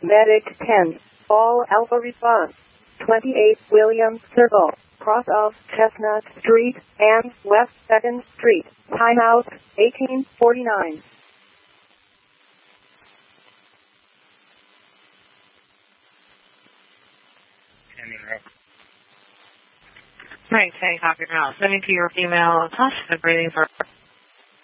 Medic 10. All Alpha response. 28 Williams Circle, cross of Chestnut Street and West 2nd Street. Timeout 1849. Right, take off your mouth. Sending to your female touch the breathing for